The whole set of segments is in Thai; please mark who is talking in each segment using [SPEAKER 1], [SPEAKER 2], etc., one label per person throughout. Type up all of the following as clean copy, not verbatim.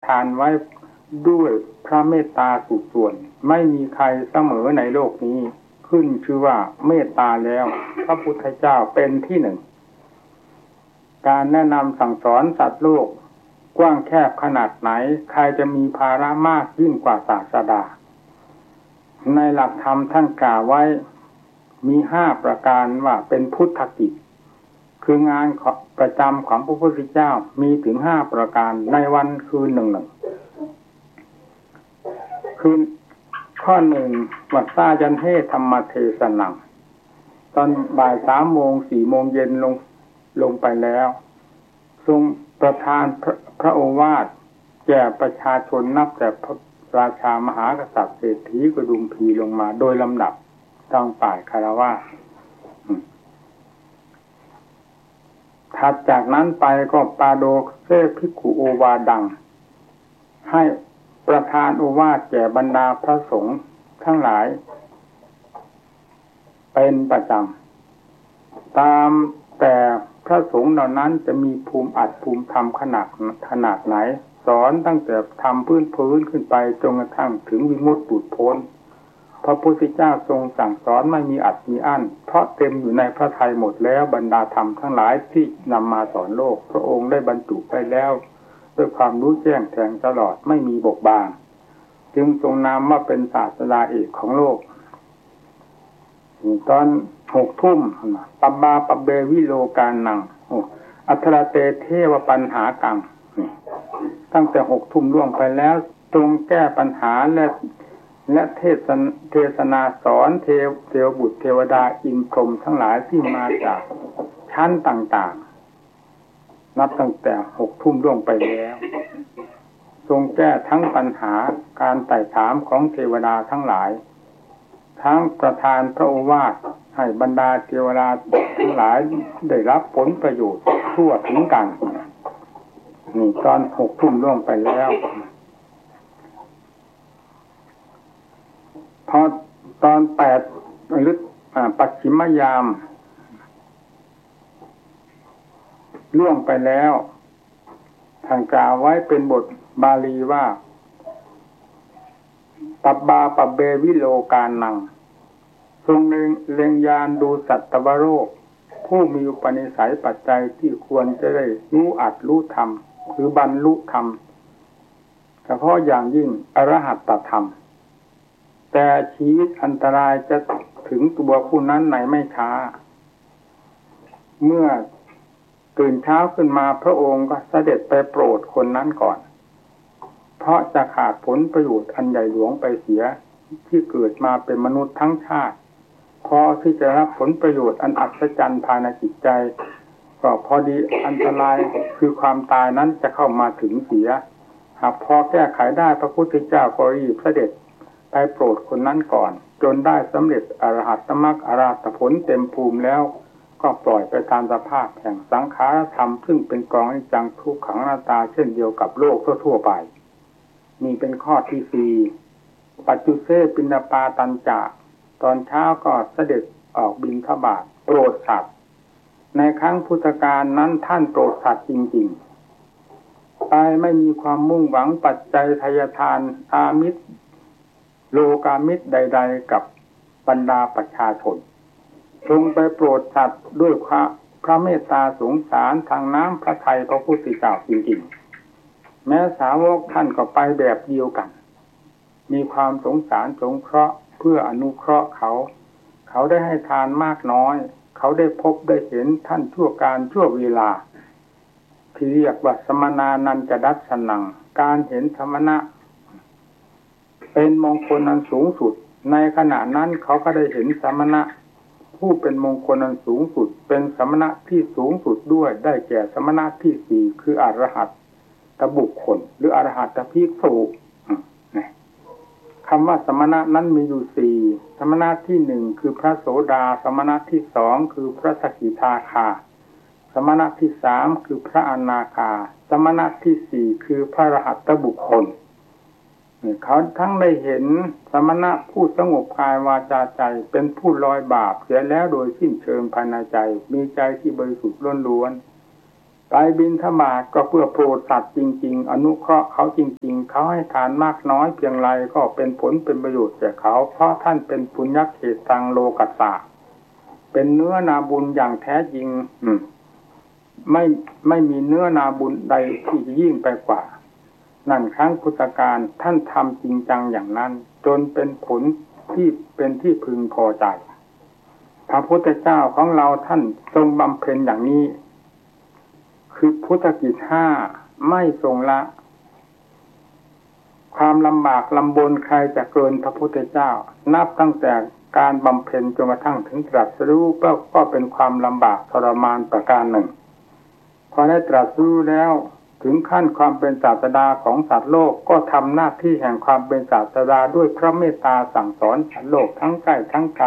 [SPEAKER 1] านไว้ด้วยพระเมตตาสุดส่วนไม่มีใครเสมอในโลกนี้ขึ้นชื่อว่าเมตตาแล้วพระพุทธเจ้าเป็นที่หนึ่งการแนะนำสั่งสอนสัตว์โลกกว้างแคบขนาดไหนใครจะมีภาระมากยิ่งกว่าศาสดาในหลักธรรมท่านกล่าวไว้มี5ประการว่าเป็นพุทธกิจคืองานประจำของพระพุทธเจ้ามีถึง5ประการในวันคืนหนึ่งคืนข้อ1วัดสายันเทธรรมเทศนังตอนบ่าย3 โมง 4 โมงเย็นลงไปแล้วทรงประทานพระโอวาทแก่ประชาชนนับแต่พระราชามหากษัตริย์เศรษฐีกดุมพีลงมาโดยลำดับตั้งฝ่ายคฤหัสถ์ถัดจากนั้นไปก็ปาโดเซภิกขุโอวาดังให้ประทานโอวาทแก่บรรดาพระสงฆ์ทั้งหลายเป็นประจำตามแต่พระสงฆ์เหล่านั้นจะมีภูมิอัดภูมิธรรมขนาดไหนสอนตั้งแต่ทำพื้นขึ้นไปจนกระทั่งถึงวิมุตติหลุดพ้นพระพุทธเจ้าทรงสั่งสอนไม่มีอัดมีอั้นเพราะเต็มอยู่ในพระทัยหมดแล้วบรรดาธรรมทั้งหลายที่นำมาสอนโลกพระองค์ได้บรรจุไปแล้วด้วยความรู้แจ้งแทงตลอดไม่มีบกบางจึงทรงนามว่าเป็นศาสดาเอกของโลกตอน6 ทุ่มปับบาปเบวิโลกานังอัทรเตเทวปัญหากังตั้งแต่6 ทุ่มล่วงไปแล้วตรงแก้ปัญหาและเทศนาสอนเทวบุตรเทวดาอินพรหมทั้งหลายที่มาจากชั้นต่างๆนับตั้งแต่6 ทุ่มล่วงไปแล้วทรงแก้ทั้งปัญหาการไต่ถามของเทวดาทั้งหลายทั้งประทานพระโอวาทให้บรรดาเทวดาทั้งหลายได้รับผลประโยชน์ทั่วถึงกันนี่ตอน6 ทุ่มล่วงไปแล้วพอตอน8หรือปัจฉิมยามล่วงไปแล้วท่านกล่าวไว้เป็นบทบาลีว่าปับบาปเบวิโลกานังทรงเล็งยานดูสัตวโลกผู้มีอุปนิสัยปัจจัยที่ควรจะได้รู้อัดรู้ธรรมคือบรรลุธรรมเฉพาะอย่างยิ่งอรหัตตธรรมแต่ชีวิตอันตรายจะถึงตัวผู้นั้นในไม่ช้าเมื่อตื่นเช้าขึ้นมาพระองค์ก็เสด็จไปโปรดคนนั้นก่อนเพราะจะขาดผลประโยชน์อันใหญ่หลวงไปเสียที่เกิดมาเป็นมนุษย์ทั้งชาติพอที่จะรับผลประโยชน์อันอัศจรรย์ภายในจิตใจก็พอดีอันตรายคือความตายนั้นจะเข้ามาถึงเสียหากพอแก้ไขได้พระพุทธเจ้าก็รีบเสด็จไปโปรดคนนั้นก่อนจนได้สำเร็จอรหัตตมรรคอรหัตผลเต็มภูมิแล้วก็ปล่อยไปตามสภาพแห่งสังขารธรรมซึ่งเป็นกองอนิจจังทุกขังอนัตตาเช่นเดียวกับโลกทั่วๆไปนี่เป็นข้อที่4ปัจจุเสปิณปาตัญจะตอนเช้าก็เสด็จออกบิณฑบาตโปรดสัตว์ในครั้งพุทธกาลนั้นท่านโปรดสัตว์จริงๆไปไม่มีความมุ่งหวังปัจจัยทายทานอามิตรโลกามิตรใดๆกับบรรดาประชาชนทรงไปโปรดสัตว์ด้วยพระเมตตาสงสารทางน้ำพระทัยพระพุทธเจ้าจริงๆแม้สาวกท่านก็ไปแบบเดียวกันมีความสงสารสงเคราะห์เพื่ออนุเคราะห์เขาได้ให้ทานมากน้อยเขาได้พบได้เห็นท่านชั่วการชั่วเวลาที่เรียกว่าสมณานันจะดัชสนังการเห็นสมณะเป็นมงคลอันสูงสุดในขณะนั้นเขาก็ได้เห็นสมณะผู้เป็นมงคลอันสูงสุดเป็นสมณะที่สูงสุดด้วยได้แก่สมณะที่4คืออรหัตตบุคคลหรืออรหัตตภิกษุคำว่าสมณะนั้นมีอยู่4สมณะที่1คือพระโสดาสมณะที่2คือพระสกิทาคาสมณะที่3คือพระอนาคาสมณะที่4คือพระอรหัตตบุคคลเขาทั้งได้เห็นสมณะผู้สงบกายวาจาใจเป็นผู้ลอยบาปเสียแล้วโดยสิ้นเชิงภายในใจมีใจที่บริสุทธิ์ล้วนไปบิณฑบาตก็เพื่อโปรดสัตว์จริงๆอนุเคราะห์เขาจริงๆเขาให้ทานมากน้อยเพียงไรก็เป็นผลเป็นประโยชน์แก่เขาเพราะท่านเป็นปุญญเขตังโลกัสสะเป็นเนื้อนาบุญอย่างแท้จริงไม่มีเนื้อนาบุญใดที่ยิ่งไปกว่านั่นครั้งพุทธกาลท่านทำจริงจังอย่างนั้นจนเป็นผลที่เป็นที่พึงพอใจพระพุทธเจ้าของเราท่านทรงบำเพ็ญอย่างนี้คือพุทธกิจ5ไม่ทรงละความลำบากลำบนใครจะเกินพระพุทธเจ้านับตั้งแต่การบำเพ็ญจนกระทั่งถึงตรัสรู้ก็เป็นความลำบากทรมานประการหนึ่งพอได้ตรัสรู้แล้วถึงขั้นความเป็นศาสดาของสัตว์โลกก็ทำหน้าที่แห่งความเป็นศาสดาด้วยพระเมตตาสั่งสอนสัตว์โลกทั้งใกล้ทั้งไกล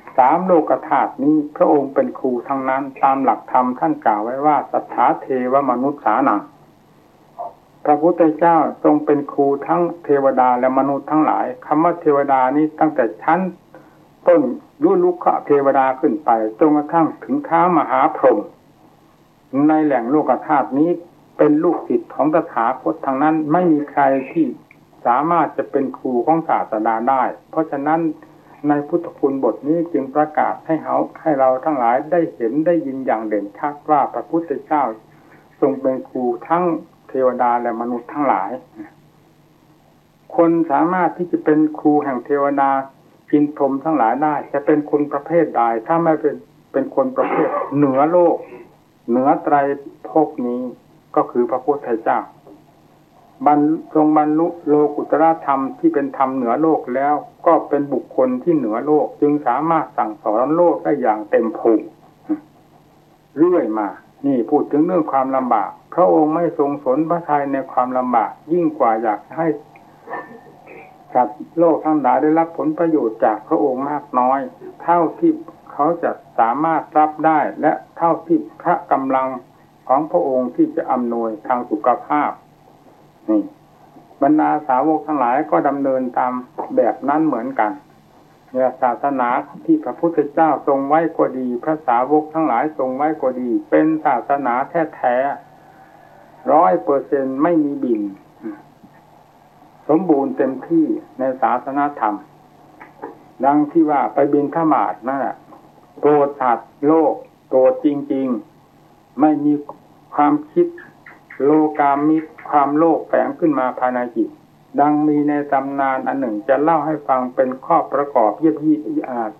[SPEAKER 1] 3โลกธาตุนี้พระองค์เป็นครูทั้งนั้นตามหลักธรรมท่านกล่าวไว้ว่าสัทธาเทวมนุษย์สานังพระพุทธเจ้าทรงเป็นครูทั้งเทวดาและมนุษย์ทั้งหลายคำว่าเทวดานี้ตั้งแต่ชั้นต้นยุลุกะเทวดาขึ้นไปจนกระทั่งถึงท้ามหาพรหมในแหล่งโลกธาตุนี้เป็นลูกศิษย์ของตถาคตทั้งนั้นไม่มีใครที่สามารถจะเป็นครูของศาสดาได้เพราะฉะนั้นในพุทธคุณบทนี้จึงประกาศให้เราทั้งหลายได้เห็นได้ยินอย่างเด่นชัดว่าพระพุทธเจ้าทรงเป็นครูทั้งเทวดาและมนุษย์ทั้งหลายคนสามารถที่จะเป็นครูแห่งเทวดาอินทร์พรหมทั้งหลายได้จะเป็นคนประเภทใดถ้าไม่เป็นคนประเภทเหนือโลกเหนือไตรภพนี้ก็คือพระพุทธเจ้าทรงบรรลุโลกุตตรธรรมที่เป็นธรรมเหนือโลกแล้วก็เป็นบุคคลที่เหนือโลกจึงสามารถสั่งสอนโลกได้อย่างเต็มภูมิเรื่อยมานี่พูดถึงเรื่องความลำบากพระองค์ไม่ทรงสนพระทัยในความลำบากยิ่งกว่าอยากให้สัตว์โลกทั้งหลายได้รับผลประโยชน์จากพระองค์มากน้อยเท่าที่เขาจะสามารถรับได้และเท่าที่พระกำลังของพระองค์ที่จะอำนวยทางสุขภาพนี่บรรดาสาวกทั้งหลายก็ดำเนินตามแบบนั้นเหมือนกันเนี่ยศาสนาที่พระพุทธเจ้าทรงไว้ก็ดีพระสาวกทั้งหลายทรงไว้ก็ดีเป็นศาสนาแท้ๆ 100% ไม่มีบิ่นสมบูรณ์เต็มที่ในศาสนาธรรมดังที่ว่าไปบิณฑบาตนั่นแหละโปรดสัตว์โลกโปรดจริงๆไม่มีความคิดโลกามิตรความโลภแฝงขึ้นมาภายในจิตดังมีในตำนานอันหนึ่งจะเล่าให้ฟังเป็นข้อประกอบเพียง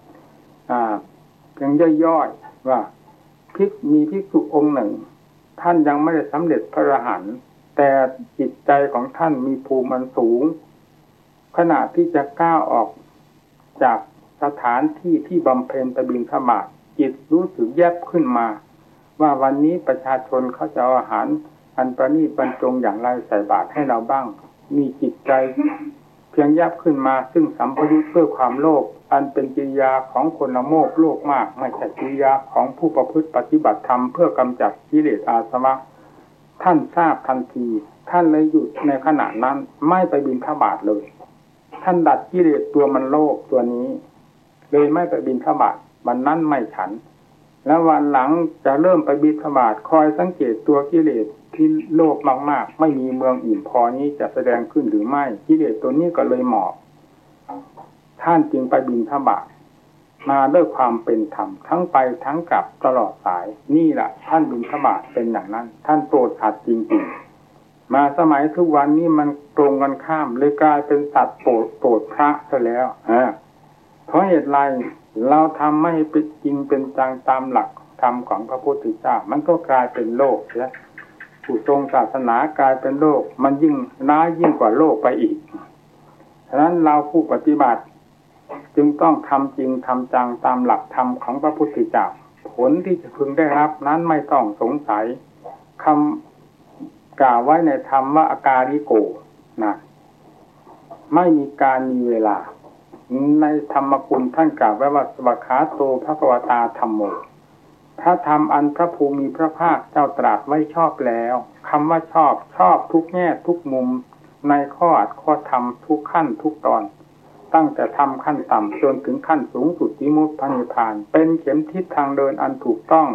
[SPEAKER 1] ย่อยๆว่ามีภิกษุองค์หนึ่งท่านยังไม่ได้สำเร็จพระอรหันต์แต่จิตใจของท่านมีภูมิอันสูงขณะที่จะก้าวออกจากสถานที่ที่บำเพ็ญไปบิณฑบาตจิตรู้สึกแยบขึ้นมาว่าวันนี้ประชาชนเขาจะเอาอาหารอันประณีตบรรจงอย่างไรใส่บาตรให้เราบ้างมีจิตใจเพียงแยบขึ้นมาซึ่งสัมปยุทธ์เพื่อความโลภอันเป็นกิริยาของคนละโมบโลภมากไม่ใช่กิริยาของผู้ประพฤติปฏิบัติธรรมเพื่อกำจัดกิเลสอาสวะท่านทราบทันทีท่านเลยหยุดในขณะนั้นไม่ไปบิณฑบาตเลยท่านดัดกิเลสตัวมันโลภตัวนี้เลยไม่ไปบิณฑบาตวันนั้นไม่ฉันแล้ววันหลังจะเริ่มไปบิณฑบาตคอยสังเกตตัวกิเลสที่โลภมากๆไม่มีเมืองอิ่มพอนี้จะแสดงขึ้นหรือไม่กิเลสตัวนี้ก็เลยหมอบท่านจึงไปบิณฑบาตมาด้วยความเป็นธรรมทั้งไปทั้งกลับตลอดสายนี่แหละท่านบิณฑบาตเป็นอย่างนั้นท่านโปรดสัตว์จริงๆมาสมัยทุกวันนี้มันตรงกันข้ามเลยกลายเป็นสัตว์โปรดพระซะแล้วเพราะเหตุไรเราทำไม่เป็นจริงเป็นจังตามหลักธรรมของพระพุทธเจ้ามันก็กลายเป็นโลกเสียผู้ทรงศาสนากลายเป็นโลกมันยิ่งร้ายยิ่งกว่าโลกไปอีกฉะนั้นเราผู้ปฏิบัติจึงต้องทำจริงทำจังตามหลักธรรมของพระพุทธเจ้าผลที่จะพึงได้รับนั้นไม่ต้องสงสัยคำกล่าวไว้ในธรรมว่าอาการิโกนะไม่มีการมีเวลาในธรรมกุลท่านกล่าวไว้ว่าสวากขาโตภควตาธัมโมพระธรรมอันพระภูมิพระภาคเจ้าตรัสไว้ชอบแล้วคำว่าชอบทุกแง่ทุกมุมในข้ออัดข้อธรรมทุกขั้นทุกตอนตั้งแต่ธรรมขั้นต่ำจนถึงขั้นสูงสุดวิมุตติพระนิพพานเป็นเข็มทิศทางเดินอันถูกต้อง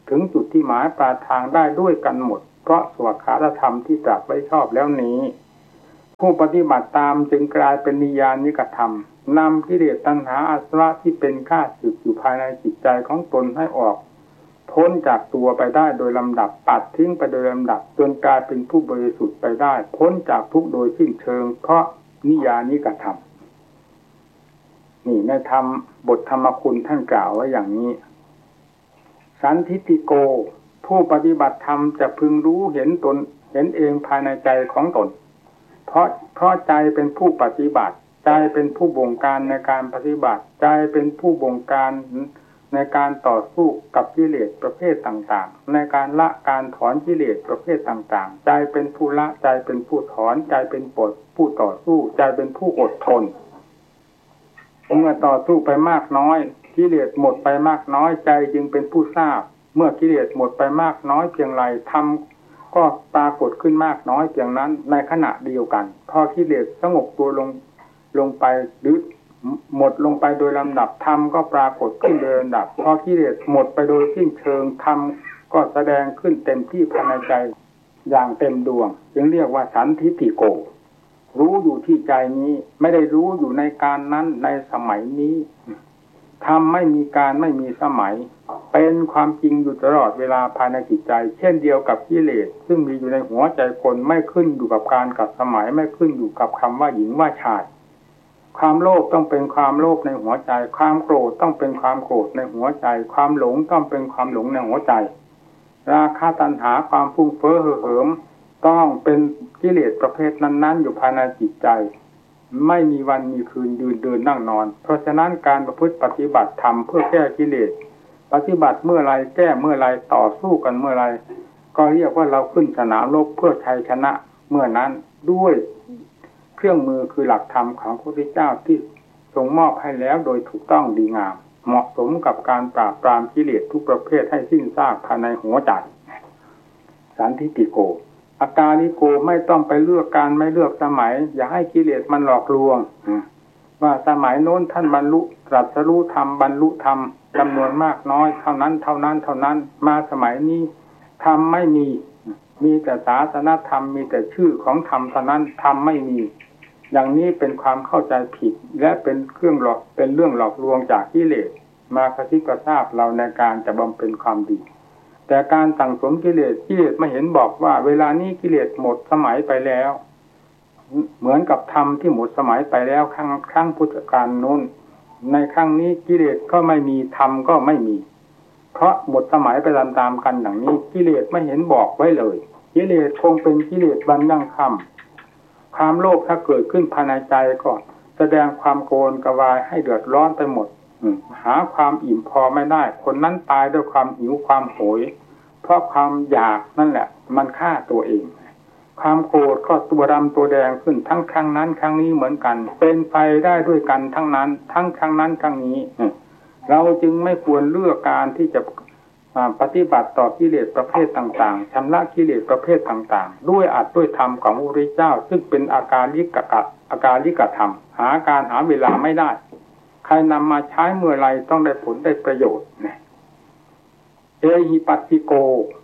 [SPEAKER 1] ถึงจุดที่หมายปลายทางได้ด้วยกันหมดเพราะสวขาธรรมที่ตรัสไว้ชอบแล้วนี้ผู้ปฏิบัติตามจึงกลายเป็นนิยานิกธรรมนำกิเลสตัณหาอาสวะที่เป็นข้าศึกอยู่ภายในจิตใจของตนให้ออกพ้นจากตัวไปได้โดยลำดับปัดทิ้งไปโดยลำดับจนกลายเป็นผู้บริสุทธิ์ไปได้พ้นจากทุกข์โดยสิ้นเชิงเพราะนิยานิกธรรมนี่ในธรรมบทธรรมคุณท่านกล่าวไว้อย่างนี้สันทิฏฐิโกผู้ปฏิบัติธรรมจะพึงรู้เห็นตนเห็นเองภายในใจของตนเพราะใจเป็นผู้ปฏิบัติใจเป็นผู้บงการในการปฏิบัติใจเป็นผู้บงการในการต่อสู้กับกิเลสประเภทต่างๆในการละการถอนกิเลสประเภทต่างๆใจเป็นผู้ละใจเป็นผู้ถอนใจเป็นผู้ต่อสู้ใจเป็นผู้อดทนเมื่อต่อสู้ไปมากน้อยกิเลสหมดไปมากน้อยใจจึงเป็นผู้ทราบเมื่อกิเลสหมดไปมากน้อยเพียงไรธรรมก็ปรากฏขึ้นมากน้อยเพียงนั้นในขณะเดียวกันพอกิเลสสงบตัวลงไปหรือหมดลงไปโดยลำดับธรรมก็ปรากฏขึ้นโดยลำดับพอกิเลสหมดไปโดยสิ้นเชิงธรรมก็แสดงขึ้นเต็มที่ภายในใจอย่างเต็มดวงจึงเรียกว่าสันทิฏฐิโกรู้อยู่ที่ใจนี้ไม่ได้รู้อยู่ในการนั้นในสมัยนี้ธรรมไม่มีการไม่มีสมัยเป็นความจริงอยู่ตลอดเวลาภายในจิตใจเช่นเดียวกับกิเลสซึ่งมีอยู่ในหัวใจคนไม่ขึ้นอยู่กับการกับสมัยไม่ขึ้นอยู่กับคำว่าหญิงว่าชายความโลภต้องเป็นความโลภในหัวใจความโกรธต้องเป็นความโกรธในหัวใจความหลงต้องเป็นความหลงในหัวใจราคะตัณหาความฟุ้งเฟ้อเห่อเหิมต้องเป็นกิเลสประเภทนั้นๆอยู่ภายในจิตใจไม่มีวันมีคืนยืนเดินนั่งนอนเพราะฉะนั้นการประพฤติปฏิบัติธรรมเพื่อแก้กิเลสปฏิบัติเมื่อไรแก้เมื่อไรต่อสู้กันเมื่อไรก็เรียกว่าเราขึ้นสนามรบเพื่อชัยชนะเมื่อนั้นด้วยเครื่องมือคือหลักธรรมของพระพุทธเจ้าที่ทรงมอบให้แล้วโดยถูกต้องดีงามเหมาะสมกับการปราบปรามกิเลสทุกประเภทให้สิ้นซากภายในหัวใจสันทิฏฐิโกอาการลิโกไม่ต้องไปเลือกการไม่เลือกสมัยอย่าให้กิเลสมันหลอกลวงว่าสมัยโน้นท่านบรรลุตรัสรู้ธรรมบรรลุธรรมจำนวนมากน้อยเท่านั้นมาสมัยนี้ธรรมไม่มีแต่ศาสนธรรมมีแต่ชื่อของธรรมเท่านั้นธรรมไม่มีอย่างนี้เป็นความเข้าใจผิดและเป็นเรื่องหลอกลวงจากกิเลสมากระซิบกระซาบเราในการจะบำเพ็ญความดีแต่การสั่งสมกิเลสไม่เห็นบอกว่าเวลานี้กิเลสหมดสมัยไปแล้วเหมือนกับธรรมที่หมดสมัยไปแล้วครั้งพุทธกาลนู้นในครั้งนี้กิเลสก็ไม่มีธรรมก็ไม่มีเพราะหมดสมัยไปตามๆกันอย่างนี้กิเลสไม่เห็นบอกไว้เลยกิเลสคงเป็นกิเลสวันยั่งค่ำความโลภถ้าเกิดขึ้นภายในใจก็แสดงความโกรธกวายให้เดือดร้อนไปหมดหาความอิ่มพอไม่ได้คนนั้นตายด้วยความหิวความโหยเพราะความอยากนั่นแหละมันฆ่าตัวเองความโกรธก็ตัวดำตัวแดงขึ้นทั้งครั้งนั้นครั้งนี้เหมือนกันเป็นไฟได้ด้วยกันทั้งนั้นทั้งครั้งนั้นครั้งนี้เราจึงไม่ควรเลือกการที่จะปฏิบัติต่อกิเลสประเภทต่างๆชำระกิเลสประเภทต่างๆด้วยอัตด้วยธรรมของพระพุทธเจ้าซึ่งเป็นอาการลิกธรรมหาเวลาไม่ได้ใครนำมาใช้เมื่อไรต้องได้ผลได้ประโยชน์เอหิปัสสิโก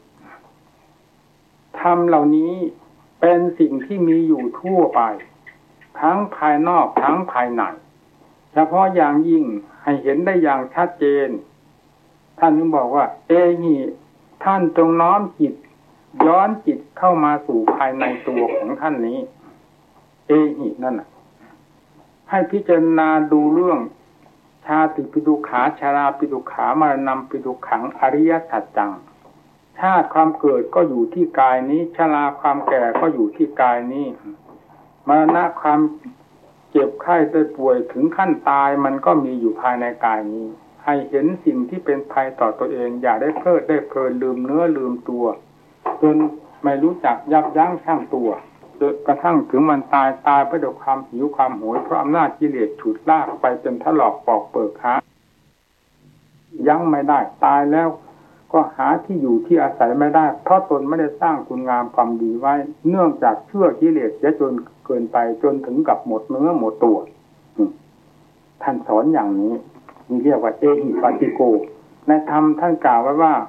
[SPEAKER 1] ธรรมเหล่านี้เป็นสิ่งที่มีอยู่ทั่วไปทั้งภายนอกทั้งภายในเฉพาะอย่างยิ่งให้เห็นได้อย่างชัดเจนท่านจึงบอกว่าเอหิท่านจงน้อมจิตย้อนจิตเข้ามาสู่ภายในตัวของท่านนี้เอหินั่นน่ะให้พิจารณาดูเรื่องชาติปิทุกขาชาราปิทุกขามรณะปิทุกขังอริยสัจจังชาติความเกิดก็อยู่ที่กายนี้ชราความแก่ก็อยู่ที่กายนี้มรณะความเจ็บไข้ได้ป่วยถึงขั้นตายมันก็มีอยู่ภายในกายนี้ให้เห็นสิ่งที่เป็นภัยต่อตัวเองอย่าได้เพลิดได้เพลินลืมเนื้อลืมตัวจนไม่รู้จักยับยั้งชั่งตัวจนกระทั่งถึงมันตายไปด้วยความหิวความโหยเพราะอำนาจกิเลสฉุดลากไปจนถลอกปอกเปิกหายั้งไม่ได้ตายแล้วก็หาที่อยู่ที่อาศัยไม่ได้เพราะตนไม่ได้สร้างคุณงามความดีไว้เนื่องจากเชื่อกิเลสเสียจนเกินไปจนถึงกับหมดเนื้อหมดตัวท่านสอนอย่างนี้นี่เรียกว่าเอหิปัสสิโกในธรรมท่านกล่าวไว้ว่า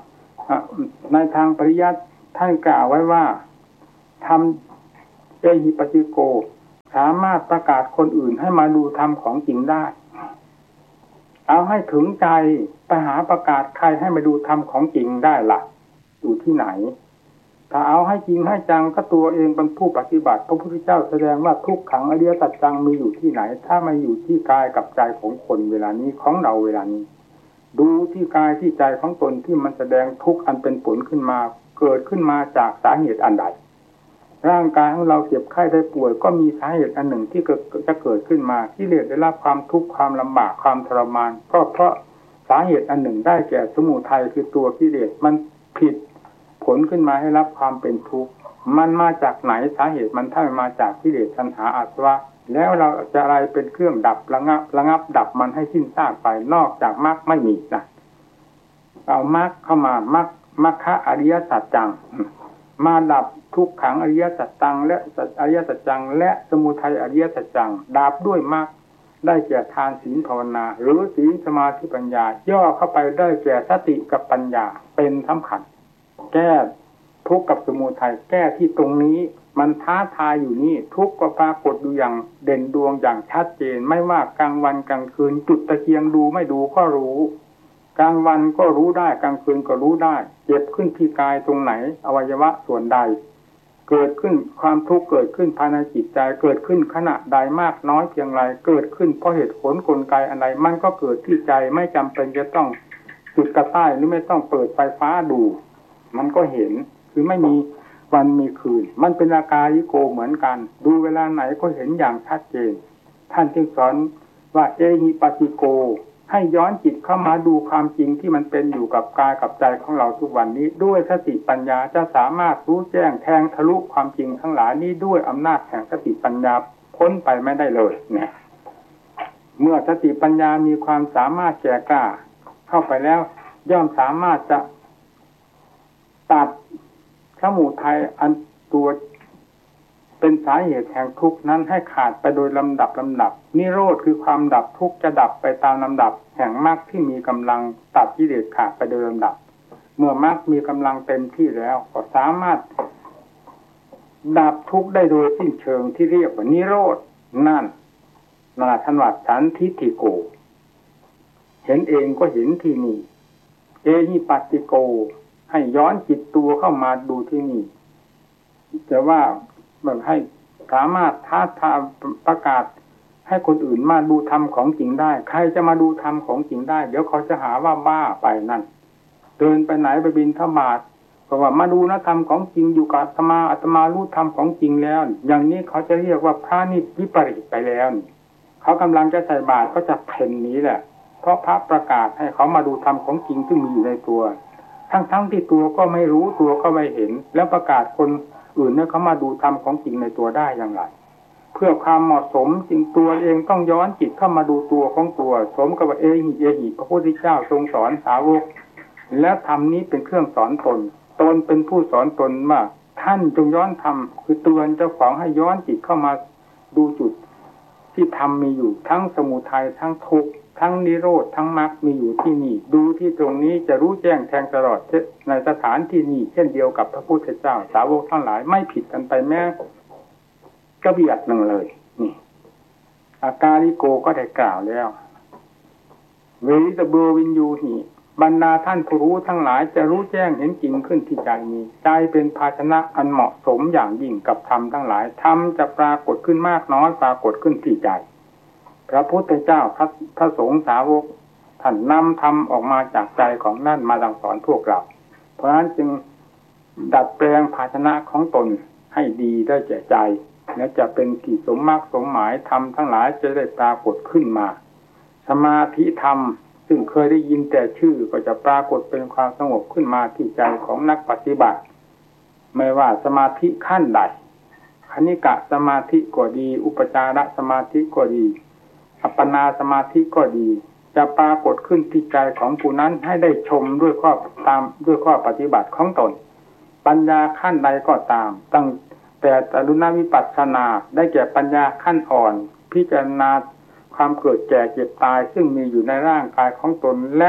[SPEAKER 1] ในทางปริยัติท่านกล่าวไว้ว่าทำเอหิปัสสิโกสามารถประกาศคนอื่นให้มาดูธรรมของจริงได้เอาให้ถึงใจไปหาประกาศใครให้มาดูธรรมของจริงได้ล่ะอยู่ที่ไหนถ้าเอาให้จริงให้จังก็ตัวเองเป็นผู้ปฏิบัติพระพุทธเจ้าแสดงว่าทุกขังอริยสัจจังมีอยู่ที่ไหนถ้าไม่อยู่ที่กายกับใจของคนเวลานี้ของเราเวลานี้ดูที่กายที่ใจของตนที่มันแสดงทุกข์อันเป็นผลขึ้นมาเกิดขึ้นมาจากสาเหตุอันใดร่างกายของเราเจ็บไข้ได้ป่วยก็มีสาเหตุอันหนึ่งที่จะเกิดขึ้นมาที่เรียกได้รับความทุกข์ความลำบากความทรมานก็เพราะสาเหตุอันหนึ่งได้แก่สมุทัยคือตัวกิเลสมันผิดผลขึ้นมาให้รับความเป็นทุกข์มันมาจากไหนสาเหตุมันถ้ามาจากกิเลสตัณหาอาสวะแล้วเราจะอะไรเป็นเครื่องดับระงับดับมันให้สิ้นซากไปนอกจากมรรคไม่มีนะเอามรรคเข้ามามรรคอริยสัจจังมาดับทุกขังอริยสัจจังและอริยสัจจังและสมุทัยอริยสัจจังดับด้วยมรรคได้แก่ทานศีลภาวนาหรือศีลสมาธิปัญญาย่อเข้าไปได้แก่สติกับปัญญาเป็นสำคัญแก้ทุกข์กับสมุทัยแก้ที่ตรงนี้มันท้าทายอยู่นี่ทุกข์ก็ปรากฏอยู่อย่างเด่นดวงอย่างชัดเจนไม่ว่ากลางวันกลางคืนจุดตะเกียงดูไม่ดูก็รู้กลางวันก็รู้ได้กลางคืนก็รู้ได้เจ็บขึ้นที่กายตรงไหนอวัยวะส่วนใดเกิดขึ้นความทุกข์เกิดขึ้นภายในจิตใจเกิดขึ้นขณะใดมากน้อยเพียงไรเกิดขึ้นเพราะเหตุผลกลไกอะไรมันก็เกิดที่ใจไม่จำเป็นจะต้องจุดกระต่ายหรือไม่ต้องเปิดไฟฟ้าดูมันก็เห็นคือไม่มีวันมีคืนมันเป็นอาการลิโกเหมือนกันดูเวลาไหนก็เห็นอย่างชัดเจนท่านจึงสอนว่าเอหิปัสสิโกให้ย้อนจิตเข้ามาดูความจริงที่มันเป็นอยู่กับกายกับใจของเราทุกวันนี้ด้วยสติปัญญาจะสามารถรู้แจ้งแทงทะลุความจริงทั้งหลายนี้ด้วยอำนาจแห่งสติปัญญาพ้นไปไม่ได้เลยเนี่ยเมื่อสติปัญญามีความสามารถแก่กล้าเข้าไปแล้วย่อมสามารถจะตัดสมุทัยอันตัวเป็นสาเหตุแห่งทุกข์นั้นให้ขาดไปโดยลำดับนิโรธคือความดับทุกข์จะดับไปตามลำดับแห่งมรรคที่มีกำลังตัดกิเลสขาดไปโดยลำดับเมื่อมรรคมีกำลังเต็มที่แล้วก็สามารถดับทุกข์ได้โดยสิ้นเชิงที่เรียกว่านิโรธนั่นท่านว่าสันทิฏฐิโกเห็นเองก็เห็นที่นี่เอหิปัสสิโกให้ย้อนจิตตัวเข้ามาดูที่นี่แต่ว่าแบบให้สามารถท้าทายประกาศให้คนอื่นมาดูธรรมของจริงได้ใครจะมาดูธรรมของจริงได้เดี๋ยวเขาจะหาว่าบ้าไปนั่นเดินไปไหนไปบิณฑบาตเพราะว่ามาดูนะธรรมของจริงอยู่กับอาตมารู้ธรรมของจริงแล้วอย่างนี้เขาจะเรียกว่าพระนิพวิปริตไปแล้วเขากำลังจะใส่บาตรก็จะเพ่นนี้แหละเพราะพระประกาศให้เขามาดูธรรมของจริงที่มีอยู่ในตัวทั้งที่ตัวก็ไม่รู้ตัวก็ไม่เห็นแล้วประกาศคนอื่นเนี่ยเขามาดูธรรมของจริงในตัวได้อย่างไรเพื่อความเหมาะสมจริงตัวเองต้องย้อนจิตเข้ามาดูตัวของตัวสมกับว่าเอหิพระพุทธเจ้าทรงสอนสาวกและธรรมนี้เป็นเครื่องสอนตนเป็นผู้สอนตนว่าท่านจงย้อนธรรมคือเตือนเจ้าของให้ย้อนจิตเข้ามาดูจุดที่ธรรมมีอยู่ทั้งสมุทัยทั้งทุกข์ทั้งนิโรธทั้งมรรคมีอยู่ที่นี่ดูที่ตรงนี้จะรู้แจ้งแทงตลอดในสถานที่นี้เช่นเดียวกับพระพุทธเจ้าสาวกทั้งหลายไม่ผิดกันไปแม้กระเบียดหนึ่งเลยนี่อาการลิโกก็ได้กล่าวแล้วเวริตเบอร์วินยูหิบรรดาท่านผู้รู้ทั้งหลายจะรู้แจ้งเห็นจริงขึ้นที่ใจนี้ใจเป็นภาชนะอันเหมาะสมอย่างยิ่งกับธรรมทั้งหลายธรรมจะปรากฏขึ้นมากน้อยปรากฏขึ้นที่ใจพระพุทธเจ้าพระสงฆ์สาวกท่านนำธรรมออกมาจากใจของนั่นมาสั่งสอนพวกเราเพราะฉะนั้นจึงดัดแปลงภาชนะของตนให้ดีได้แก่ใจและจะเป็นที่สมมากสมหมายธรรมทั้งหลายจะได้ปรากฏขึ้นมาสมาธิธรรมซึ่งเคยได้ยินแต่ชื่อก็จะปรากฏเป็นความสงบขึ้นมาที่ใจของนักปฏิบัติไม่ว่าสมาธิขั้นใดคณิกะสมาธิก็ดีอุปจารสมาธิก็ดีอัปปนาสมาธิก็ดีจะปรากฏขึ้นที่ใจของผู้นั้นให้ได้ชมด้วยข้อปฏิบัติของตนปัญญาขั้นใดก็ตามตั้งแต่อรุณวิปัสสนาได้แก่ปัญญาขั้นอ่อนพิจารณาความเกิดแก่เจ็บตายซึ่งมีอยู่ในร่างกายของตนและ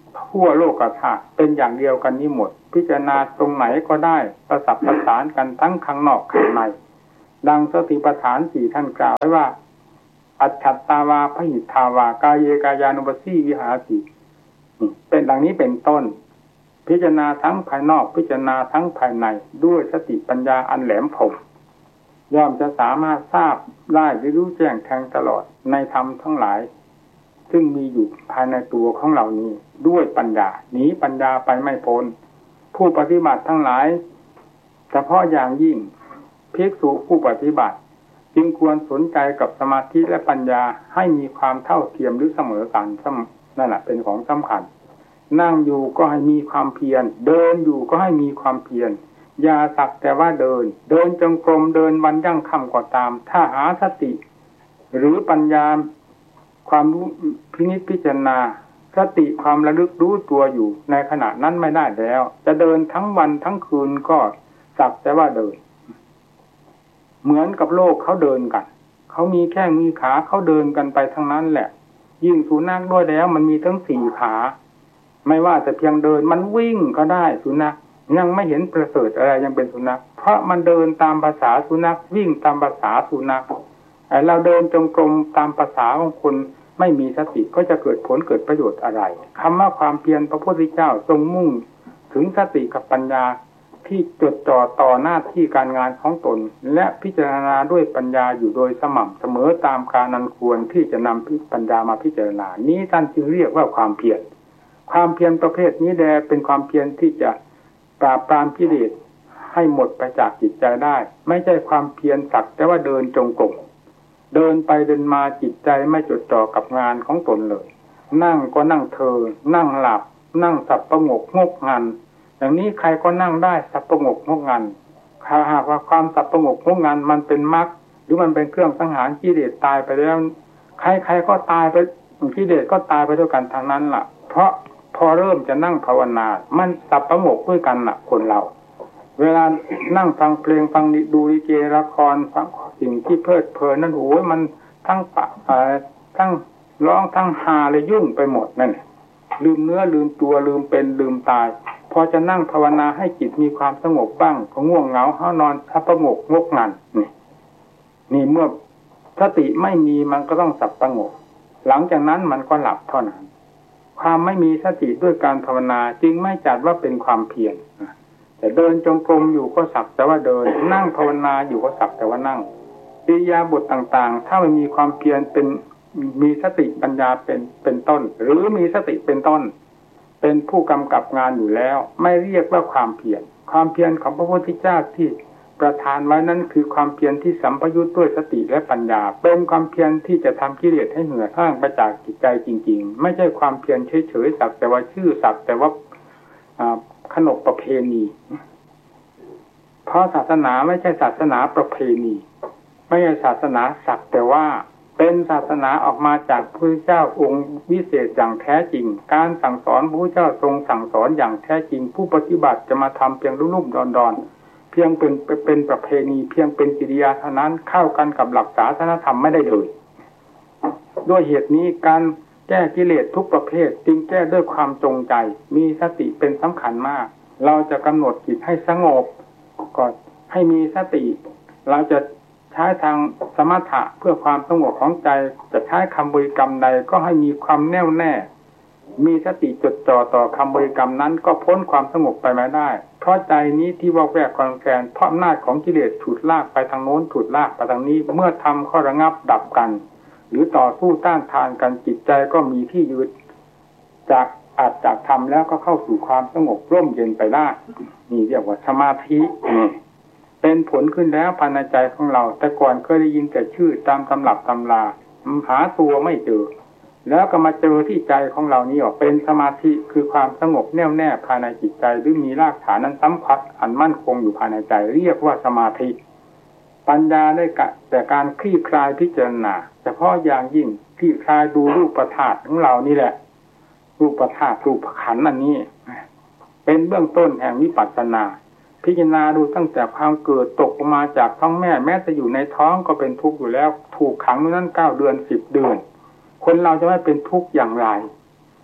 [SPEAKER 1] ทั่วโลกธาตุเป็นอย่างเดียวกันนี้หมดพิจารณาตรงไหนก็ได้ประสับประสานกันทั้งข้างนอกข้างในดังสติปัฏฐาน4ท่านกล่าวไว้ว่าอัจฉัตตาวาพหิทธาวากายเยกายานุปัสสีวิหารติเป็นดังนี้เป็นต้นพิจารณาทั้งภายนอกพิจารณาทั้งภายในด้วยสติปัญญาอันแหลมคมย่อมจะสามารถทราบได้หรือรู้แจ้งแทงตลอดในธรรมทั้งหลายซึ่งมีอยู่ภายในตัวของเรานี้ด้วยปัญญาหนีปัญญาไปไม่พ้นผู้ปฏิบัติทั้งหลายเฉพาะอย่างยิ่งภิกษุผู้ปฏิบัติจึงควรสนใจกับสมาธิและปัญญาให้มีความเท่าเทียมหรือเสมอกันนั่นแหละเป็นของสำคัญนั่งอยู่ก็ให้มีความเพียรเดินอยู่ก็ให้มีความเพียรอย่าสักแต่ว่าเดินจงกรมเดินวันยั่งค่ำก็ตามถ้าหาสติหรือปัญญาความรู้พินิจพิจารณาสติความระลึกรู้ตัวอยู่ในขณะนั้นไม่ได้แล้วจะเดินทั้งวันทั้งคืนก็สักแต่ว่าเดินเหมือนกับโลกเขาเดินกันเขามีแข้งมีขาเขาเดินกันไปทั้งนั้นแหละยิ่งสุนัขด้วยแล้วมันมีทั้ง4ขาไม่ว่าแต่เพียงเดินมันวิ่งก็ได้สุนัขยังไม่เห็นประเสริฐอะไรยังเป็นสุนัขเพราะมันเดินตามภาษาสุนัขวิ่งตามภาษาสุนัขไอ้เราเดินจงกรมตามภาษาของคนไม่มีสติก็จะเกิดผลเกิดประโยชน์อะไรคำว่าความเพียรพระพุทธเจ้าทรงมุ่งถึงสติกับปัญญาที่จดจ่อต่อหน้าที่การงานของตนและพิจารณาด้วยปัญญาอยู่โดยสม่ำเสมอตามการอันควรที่จะนำปัญญามาพิจารณานี้ท่านจึงเรียกว่าความเพียรความเพียรประเภทนี้แลเป็นความเพียรที่จะปราบปรามกิเลสให้หมดไปจากจิตใจได้ไม่ใช่ความเพียรสักแต่ว่าเดินจงกรมเดินไปเดินมาจิตใจไม่จดจ่อกับงานของตนเลยนั่งก็นั่งนั่งหลับนั่งสับประงกงกงันอย่างนี้ใครก็นั่งได้สับประงกงกงันถ้าหากว่าความสับประงกงกงันมันเป็นมรรคหรือมันเป็นเครื่องสังหารกิเลสตายไปแล้วใครก็ตายไปกิเลสก็ตายไปด้วยกันทางนั้นล่ะเพราะพอเริ่มจะนั่งภาวนามันสับประงกด้วยกันล่ะคนเราเวลานั่งฟังเพลงฟังดูลิเกละครฟังสิ่งที่เพลิดเพลินนั่นโอ้ยมันทั้งทั้งร้องทั้งฮาเลยยุ่งไปหมดนั่นลืมเนื้อลืมตัวลืมเป็นลืมตายพอจะนั่งภาวนาให้จิตมีความสงบบ้างก็ง่วงเหงาห้านอนทับประงกงกงันนี่เมื่อสติไม่มีมันก็ต้องสับประงกหลังจากนั้นมันก็หลับเท่านั้นความไม่มีสติด้วยการภาวนาจึงไม่จัดว่าเป็นความเพียรแต่เดินจงกรมอยู่ก็สักแต่ว่าเดินนั่งภาวนาอยู่ก็สักแต่ว่านั่งอิริยาบถต่างๆถ้าไม่มีความเพียรเป็นมีสติปัญญาเป็นต้นหรือมีสติเป็นต้นเป็นผู้กำกับงานอยู่แล้วไม่เรียกว่าความเพียรความเพียรของพระพุทธเจ้าที่ประทานไว้นั้นคือความเพียรที่สัมปยุทธ์ด้วยสติและปัญญาเป็นความเพียรที่จะทำกิเลสให้เหือดแห้งไปจากจิตใจจริงๆไม่ใช่ความเพียรเฉยๆสักแต่ว่าชื่อสักแต่ว่าขนบประเพณีเพราะศาสนาไม่ใช่ศาสนาประเพณีไม่ใช่ศาสนาสักแต่ว่าเป็นศาสนาออกมาจากพระพุทธเจ้าองค์วิเศษอย่างแท้จริงการสั่งสอนพระพุทธเจ้าทรงสั่งสอนอย่างแท้จริงผู้ปฏิบัติจะมาทำเพียงรุ่มๆดอนๆเพียงเป็นประเพณีเพียงเป็นกิริยาเท่านั้นเข้ากันกับหลักศาสนธรรมไม่ได้เลยด้วยเหตุนี้การแก้กิเลสทุกประเภทจึงแก้ด้วยความจงใจมีสติเป็นสำคัญมากเราจะกำหนดจิตให้สงบก็ให้มีสติเราจะใช้ทางสมถะเพื่อความสงบของใจจะใช้คำบริกรรมใดก็ให้มีความแน่วแน่มีสติจดจ่อต่อคำบริกรรมนั้นก็พ้นความสงบไปไม่ได้เพราะใจนี้ที่วอกแวกคลอนแคลนเพราะอำนาจของกิเลสฉุดลากไปทางโน้นฉุดลากไปทางนี้เมื่อทำข้อระงับดับกันหรือต่อสู้ต้านทานกันจิตใจก็มีที่ยึดจากทำแล้วก็เข้าสู่ความสงบร่มเย็นไปได้นี่เรียกว่าสมาธิเป็นผลขึ้นแล้วภายในใจของเราแต่ก่อนเคยได้ยินแต่ชื่อตามตำรับตำราหาตัวไม่เจอแล้วก็มาเจอที่ใจของเรานี้ว่าเป็นสมาธิคือความสงบแน่วแน่ภายในจิตใจหรือมีรากฐานนั้นสัมผัสอันมั่นคงอยู่ภายในใจเรียกว่าสมาธิปัญญาได้แต่การคลี่คลายพิจารณาเฉพาะอย่างยิ่งคลี่คลายดูรูปธาตุของเรานี่แหละรูปธาตุรูปขันธ์อันนี้เป็นเบื้องต้นแห่งวิปัสสนาพิจารณาดูตั้งแต่ความเกิดตกออกมาจากท้องแม่แม้จะอยู่ในท้องก็เป็นทุกข์อยู่แล้วถูกขังนั้น9 เดือน10 เดือนคนเราจะไม่เป็นทุกข์อย่างไร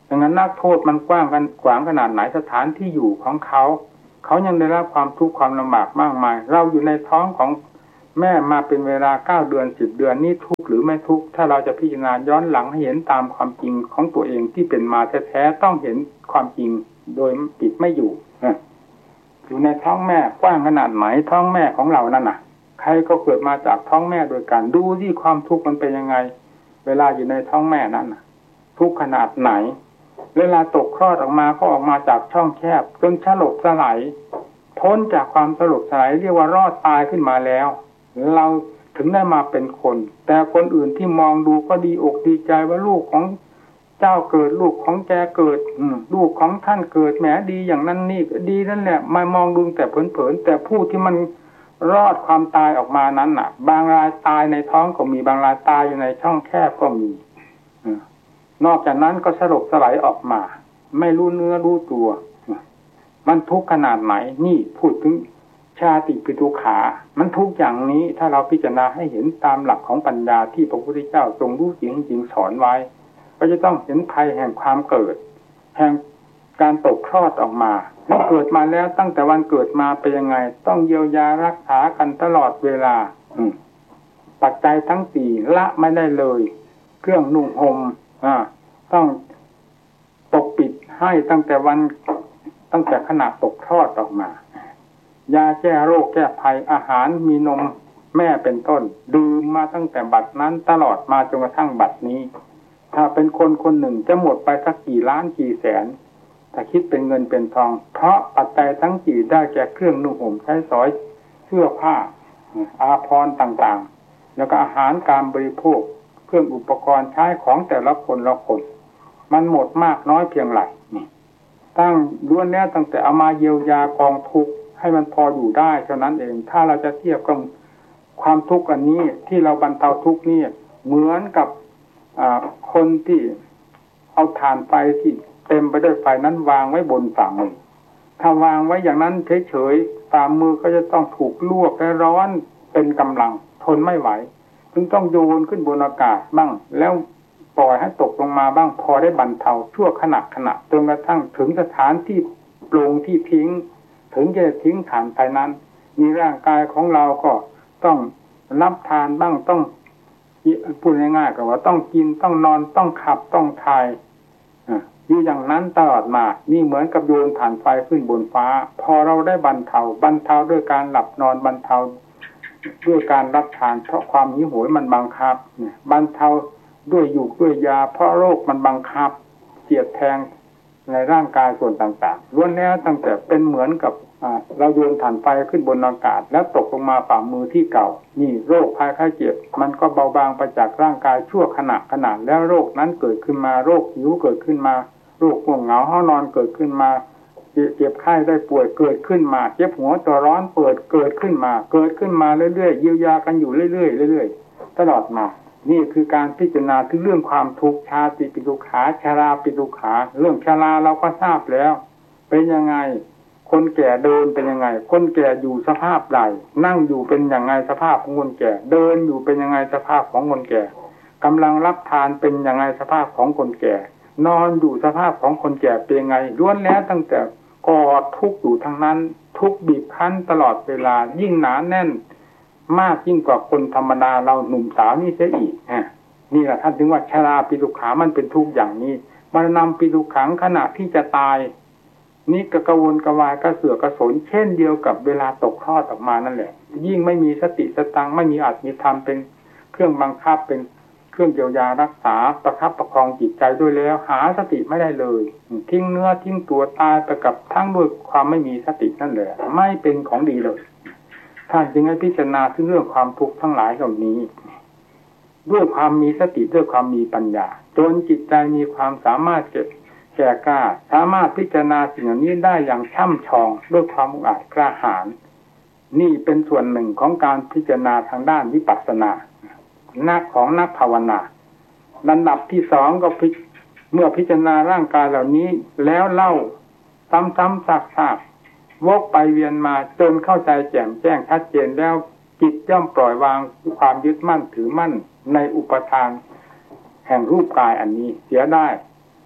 [SPEAKER 1] ดังนั้นนักโทษมันกว้างขนาดไหนสถานที่อยู่ของเขายังได้รับความทุกข์ความลำบากมากมายเราอยู่ในท้องของแม่มาเป็นเวลา9 เดือน10 เดือนนี่ทุกข์หรือไม่ทุกข์ถ้าเราจะพิจารณาย้อนหลังให้เห็นตามความจริงของตัวเองที่เป็นมาแท้ๆต้องเห็นความจริงโดยปิดไม่อยู่อยู่ในท้องแม่กว้างขนาดไหนท้องแม่ของเรานั่นน่ะใครก็เกิดมาจากท้องแม่โดยกันดูที่ความทุกข์มันเป็นยังไงเวลาอยู่ในท้องแม่นั้นน่ะทุกข์ขนาดไหนเวลาตกคลอดออกมาก็ออกมาจากช่องแคบจนสลบสลายพ้นจากความสลบสลายเรียกว่ารอดตายขึ้นมาแล้วเราถึงได้มาเป็นคนแต่คนอื่นที่มองดูก็ดีอกดีใจว่าลูกของเจ้าเกิดลูกของแกเกิดลูกของท่านเกิดแหมดีอย่างนั้นนี่ดีนั่นแหละมามองดูแต่เผินๆแต่ผู้ที่มันรอดความตายออกมานั้นน่ะบางรายตายในท้องก็มีบางรายตายอยู่ในช่องแคบก็มีนอกจากนั้นก็สลบสลายออกมาไม่รู้เนื้อรู้ตัวมันทุกข์ขนาดไหนนี่พูดถึงชาติปิทุกขามันทุกข์อย่างนี้ถ้าเราพิจารณาให้เห็นตามหลักของปัญญาที่พระพุทธเจ้าทรงรู้จริงสอนไว้ก็จะต้องเห็นภัยแห่งความเกิดแห่งการตกคลอดออกมาเมื่อเกิดมาแล้วตั้งแต่วันเกิดมาเป็นยังไงต้องเยียวยารักษากันตลอดเวลาปัจจัยทั้งสี่ละไม่ได้เลยเครื่องนุ่งห่มต้องปกปิดให้ตั้งแต่ขณะตกคลอดออกมายาแก้โรคแก้ภัยอาหารมีนมแม่เป็นต้นดื่มมาตั้งแต่บัดนั้นตลอดมาจนกระทั่งบัดนี้ถ้าเป็นคนหนึ่งจะหมดไปสักกี่ล้านกี่แสนถ้าคิดเป็นเงินเป็นทองเพราะปัจจัยทั้งสี่ได้แก่เครื่องนุ่งห่มใช้สอยเสื้อผ้าอาภรณ์ต่างๆแล้วก็อาหารการบริโภคเครื่องอุปกรณ์ใช้ของแต่ละคนมันหมดมากน้อยเพียงไรนี่ตั้งล้วนแล้วตั้งแต่เอามาเยียวยากองทุกข์ให้มันพออยู่ได้เท่านั้นเองถ้าเราจะเทียบกับความทุกข์อันนี้ที่เราบรรเทาทุกข์นี่เหมือนกับคนที่เอาถ่านไฟที่เต็มไปด้วยไฟนั้นวางไว้บนฝ่ามือถ้าวางไว้อย่างนั้นเฉยๆฝ่ามือก็จะต้องถูกลวกและร้อนเป็นกำลังทนไม่ไหวจึงต้องโยนขึ้นบนอากาศบ้างแล้วปล่อยให้ตกลงมาบ้างพอได้บรรเทาชั่วขณะจนกระทั่งถึงสถานที่โปร่งที่ทิ้งถึงจะทิ้งถ่านไฟนั้นมีร่างกายของเราก็ต้องรับทานบ้างต้องพูดง่ายๆก็ว่าต้องกินต้องนอนต้องขับต้องถ่ายอยู่อย่างนั้นตลอดมานี่เหมือนกับโยนถ่านไฟขึ้นบนฟ้าพอเราได้บรรเทาด้วยการหลับนอนบรรเทาด้วยการรับทานเพราะความหิวโหยมันบังคับบรรเทาด้วยอยู่ด้วยยาเพราะโรคมันบังคับเสียดแทงในร่างกายส่วนต่างๆล้วนแล้วตั้งแต่เป็นเหมือนกับเราโยนถ่านไฟขึ้นบนอากาศแล้วตกลงมาฝ่ามือที่เก่านี่โรคภัยไข้เจ็บมันก็เบาบางไปจากร่างกายชั่วขณะแล้วโรคนั้นเกิดขึ้นมาโรคหิวเกิดขึ้นมาโรคง่วงเหงาห้านอนเกิดขึ้นมาเจ็บไข้ได้ป่วยเกิดขึ้นมาเจ็บหัวตัวร้อนเกิดขึ้นมาเรื่อยๆเยียวยากันอยู่เรื่อยๆตลอดมานี่คือการพิจารณาถึงเรื่องความทุกข์ชาติปิทุกขาชราปิทุกขาเรื่องชราเราก็ทราบแล้วเป็นยังไงคนแก่เดินเป็นยังไงคนแก่อยู่สภาพใดนั่งอยู่เป็นยังไงสภาพของคนแก่เดินอยู่เป็นยังไงสภาพของคนแก่กำลังรับทานเป็นยังไงสภาพของคนแก่นอนอยู่สภาพของคนแก่เป็นยังไงล้วนแล้วตั้งแต่กอดทุกข์อยู่ทั้งนั้นทุกข์บีบคั้นตลอดเวลายิ่งหนาแน่นมากยิ่งกว่าคนธรรมดาเราหนุ่มสาวนี่เสียอีกนี่แหละท่านถึงว่าชราปิทุกขามันเป็นทุกข์อย่างนี้มรณะปิทุกขังขณะที่จะตายนี่กระวนกระวายกระเสือกกระสนเช่นเดียวกับเวลาตกคลอดออกมานั่นแหละยิ่งไม่มีสติสตังไม่มีอัตมีธรรมเป็นเครื่องบังคับเป็นเครื่องเยียวยารักษาประคับประคองจิตใจด้วยแล้วหาสติไม่ได้เลยทิ้งเนื้อทิ้งตัวตายไปกับทั้งด้วยความไม่มีสตินั่นแหละไม่เป็นของดีเลยท่านจึงให้พิจารณาถึงเรื่องความทุกข์ทั้งหลายเหล่านี้ด้วยความมีสติด้วยความมีปัญญาจนจิตใจมีความสามารถแก่กล้าสามารถพิจารณาสิ่งเหล่านี้ได้อย่างช่ำชองด้วยความอุกอาจกล้าหาญนี่เป็นส่วนหนึ่งของการพิจารณาทางด้านวิปัสสนาของนักภาวนาลำดับที่สองก็เมื่อพิจารณาร่างกายเหล่านี้แล้วเล่าซ้ำๆซากๆวกไปเวียนมาจนเข้าใจแจ่มแจ้งชัดเจนแล้วจิตย่อมปล่อยวางความยึดมั่นถือมั่นในอุปทานแห่งรูปกายอันนี้เสียได้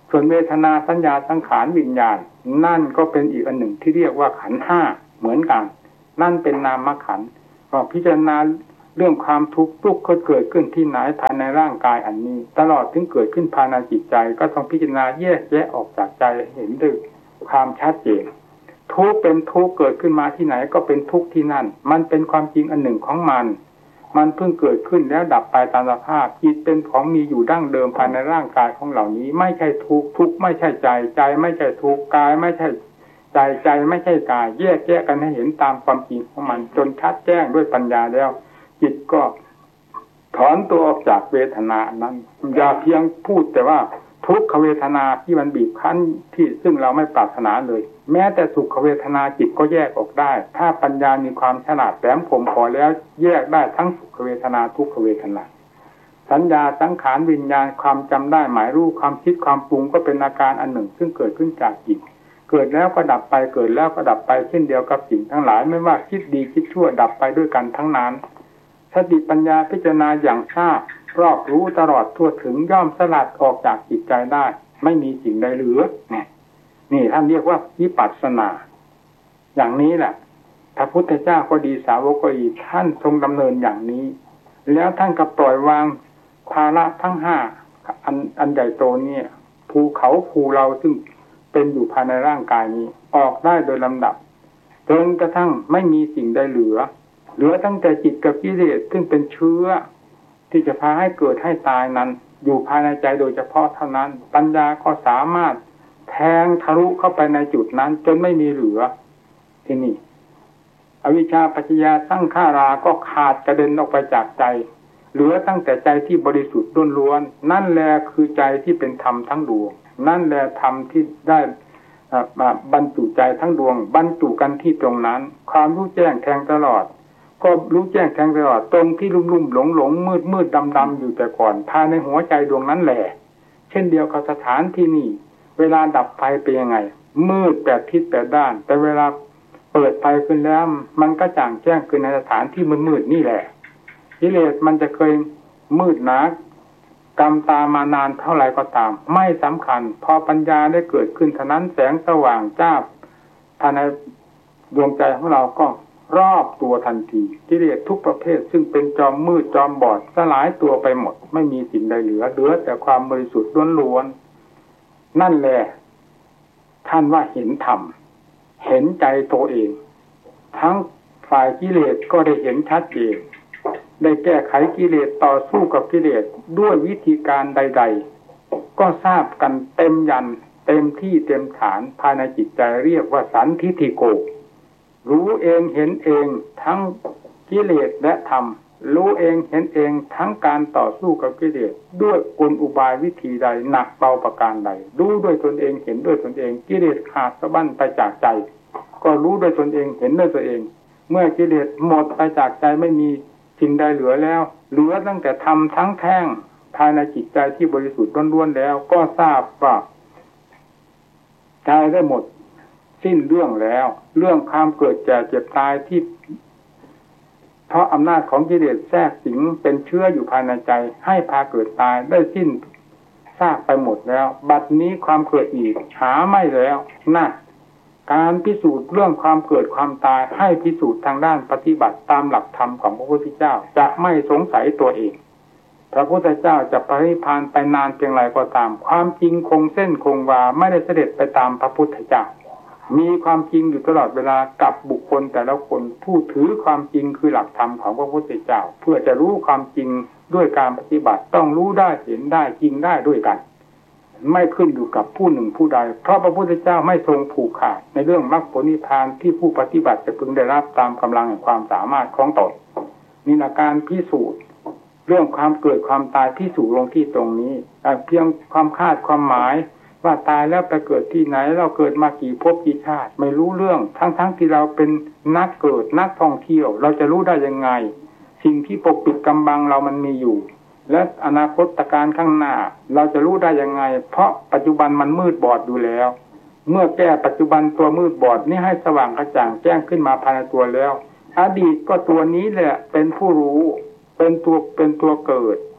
[SPEAKER 1] ส่วนเวทนาสัญญาสังขารวิญญาณนั่นก็เป็นอีกอันหนึ่งที่เรียกว่าขันธ์ห้าเหมือนกันนั่นเป็นนามขันธ์ก็พิจารณาเรื่องความทุกข์เกิดขึ้นที่ไหนภายในร่างกายอันนี้ตลอดถึงเกิดขึ้นภายในจิตใจก็ต้องพิจารณาแยกแยะออกจากใจเห็นด้วยความชัดเจนทุกข์เป็นทุกข์เกิดขึ้นมาที่ไหนก็เป็นทุกข์ที่นั่นมันเป็นความจริงอันหนึ่งของมันเพิ่งเกิดขึ้นแล้วดับไปตามสภาพจิตเป็นของมีอยู่ดั้งเดิมภายในร่างกายของเหล่านี้ไม่ใช่ทุกข์ทุกข์ไม่ใช่ใจใจไม่ใช่ทุกข์กายไม่ใช่ใจใจไม่ใช่กายแยกแยะกันให้เห็นตามความจริงของมันจนชัดแจ้งด้วยปัญญาแล้วจิตก็ถอนตัวออกจากเวทนานั้นอย่าเพียงพูดแต่ว่าทุกขเวทนาที่มันบีบคั้นที่ซึ่งเราไม่ปรารถนาเลยแม้แต่สุขเวทนาจิตก็แยกออกได้ถ้าปัญญามีความฉลาดแหลมคมพอแล้วแยกได้ทั้งสุขเวทนาทุกขเวทนาสัญญาสังขารวิญญาณความจำได้หมายรู้ความคิดความปรุงก็เป็นอาการอันหนึ่งซึ่งเกิดขึ้นจากจิตเกิดแล้วก็ดับไปเกิดแล้วก็ดับไปเช่นเดียวกับสิ่งทั้งหลายไม่ว่าคิดดีคิดชั่วดับไปด้วยกันทั้งนั้นสติปัญญาพิจารณาอย่างทราบรอบรู้ตลอดทั่วถึงย่อมสลัดออกจากจิตใจได้ไม่มีสิ่งใดเหลือนี่ท่านเรียกว่าวิปัสสนาอย่างนี้แหละพระพุทธเจ้าก็ดีสาวกก็ดีท่านทรงดำเนินอย่างนี้แล้วท่านก็ปล่อยวางภาระทั้งห้าอันใหญ่โตนี่ภูเขาภูเราซึ่งเป็นอยู่ภายในร่างกายนี้ออกได้โดยลำดับจนกระทั่งไม่มีสิ่งใดเหลือตั้งแต่จิตกับกิเลสซึ่งเป็นเชื้อที่จะพาให้เกิดให้ตายนั้นอยู่ภายในใจโดยเฉพาะเท่านั้นปัญญาก็สามารถแทงทะลุเข้าไปในจุดนั้นจนไม่มีเหลือที่นี่อวิชชาปัจจยาสังขาราก็ขาดกระเด็นออกไปจากใจเหลือตั้งแต่ใจที่บริสุทธิ์ล้วนๆนั่นแหละคือใจที่เป็นธรรมทั้งดวงนั่นแหละธรรมที่ได้บรรจุใจทั้งดวงบรรจุกันที่ตรงนั้นความรู้แจ้งแทงตลอดก็รู้แจ้งแทงตลอดตรงที่ลุ่มๆหลงมืดดำอยู่แต่ก่อนภายในหัวใจดวงนั้นแหละเช่นเดียวกับสถานที่นี่เวลาดับไฟเป็นยังไงมืดแปดทิศแปดด้านแต่เวลาเปิดไฟขึ้นแล้วมันก็จ่างแจ้งขึ้นในสถานที่มืดนี่แหละกิเลสมันจะเคยมืดหนากรรมตามมานานเท่าไหร่ก็ตามไม่สำคัญพอปัญญาได้เกิดขึ้นเท่านั้นแสงสว่างจ้าภายในดวงใจของเราก็รอบตัวทันทีกิเลสทุกประเภทซึ่งเป็นจอมมืดจอมบอดสลายตัวไปหมดไม่มีสิ่งใดเหลือแต่ความบริสุทธิ์ล้วนๆนั่นแหละท่านว่าเห็นธรรมเห็นใจตัวเองทั้งฝ่ายกิเลสก็ได้เห็นชัดเจนได้แก้ไขกิเลสต่อสู้กับกิเลสด้วยวิธีการใดๆก็ทราบกันเต็มยันเต็มที่เต็มฐานภายในจิตใจเรียกว่าสันทิฏฐิโกรู้เองเห็นเองทั้งกิเลสและธรรมรู้เองเห็นเองทั้งการต่อสู้กับกิเลสด้วยกลอุบายวิธีใดหนักเบาประการใดรู้ด้วยตนเองเห็นด้วยตนเองกิเลสขาดสะบั้นไปจากใจก็รู้ด้วยตนเองเห็นด้วยตัวเองเมื่อกิเลสหมดไปจากใจไม่มีสิ่งใดเหลือแล้วเหลือตั้งแต่ธรรมทั้งแท่งภายในจิตใจที่บริสุทธิ์ล้วนๆแล้วก็ทราบว่าใจได้หมดสิ้นเรื่องแล้วเรื่องความเกิดแก่เจ็บตายที่เพราะอำนาจของกิเลสแทรกสิงเป็นเชื้ออยู่ภายในใจให้พาเกิดตายได้สิ้นซากไปหมดแล้วบัดนี้ความเกิดอีกหาไม่แล้วนะการพิสูจน์เรื่องความเกิดความตายให้พิสูจน์ทางด้านปฏิบัติตามหลักธรรมของพระพุทธเจ้าจะไม่สงสัยตัวเองพระพุทธเจ้าจะปรินิพพานไปนานเพียงไรก็ตามความจริงคงเส้นคงวาไม่ได้เสด็จไปตามพระพุทธเจ้ามีความจริงอยู่ตลอดเวลากับบุคคลแต่ละคนผู้ถือความจริงคือหลักธรรมของพระพุทธเจ้าเพื่อจะรู้ความจริงด้วยการปฏิบัติต้องรู้ได้เห็นได้จริงได้ด้วยกันไม่ขึ้นอยู่กับผู้หนึ่งผู้ใดเพราะพระพุทธเจ้าไม่ทรงผูกขาดในเรื่องมรรคผลนิพพานที่ผู้ปฏิบัติจะพึงได้รับตามกำลังแห่งความสามารถของตนนี่นะการพิสูจน์เรื่องความเกิดความตายพิสูจน์ลงที่ตรงนี้เพียงความคาดความหมายว่าตายแล้วไปเกิดที่ไหนเราเกิดมากี่ภพกี่ชาติไม่รู้เรื่องทั้งที่เราเป็นนักเกิดนักท่องเที่ยวเราจะรู้ได้ยังไงสิ่งที่ปกปิดกำบังเรามันมีอยู่และอนาคตการข้างหน้าเราจะรู้ได้ยังไงเพราะปัจจุบันมันมืดบอดอยู่แล้วเมื่อแก้ปัจจุบันตัวมืดบอดนี้ให้สว่างกระจ่างแจ้งขึ้นมาภายในตัวแล้วอดีตก็ตัวนี้แหละเป็นผู้รู้เป็นตัวเกิด